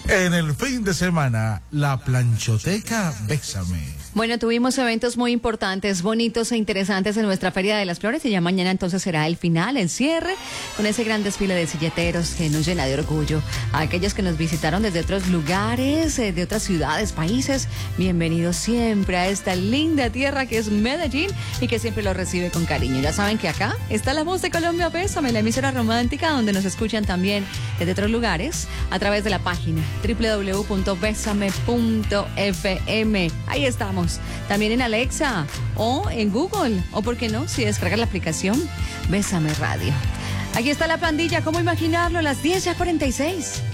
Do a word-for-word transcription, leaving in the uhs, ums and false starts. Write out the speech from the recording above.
En el fin de semana, la planchoteca Bésame. Bueno, tuvimos eventos muy importantes, bonitos e interesantes en nuestra Feria de las Flores y ya mañana entonces será el final, el cierre, con ese gran desfile de silleteros que nos llena de orgullo. A aquellos que nos visitaron desde otros lugares, de otras ciudades, países, bienvenidos siempre a esta linda tierra que es Medellín y que siempre los recibe con cariño. Ya saben que acá está la voz de Colombia Bésame, la emisora romántica, donde nos escuchan también desde otros lugares a través de la página doble u doble u doble u punto bésame punto efe eme. Ahí estamos. También en Alexa o en Google, o por qué no, si descargas la aplicación Bésame Radio. Aquí está la pandilla, ¿cómo imaginarlo? Las diez ya cuarenta y seis.